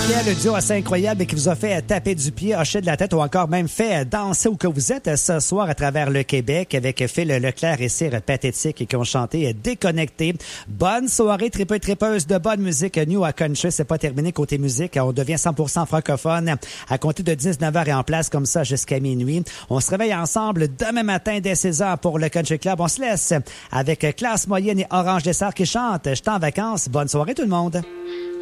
Le duo assez incroyable qui vous a fait taper du pied, hocher de la tête ou encore même fait danser où que vous êtes ce soir à travers le Québec avec Phil Leclerc et Cire Pathétique qui ont chanté Déconnecté. Bonne soirée, tripeuse de bonne musique new à country. C'est pas terminé côté musique. On devient 100% francophone à compter de 19h et en place comme ça jusqu'à minuit. On se réveille ensemble demain matin dès 16h pour le Country Club. On se laisse avec Classe Moyenne et Orange Dessert qui chantent. Je suis en vacances. Bonne soirée tout le monde.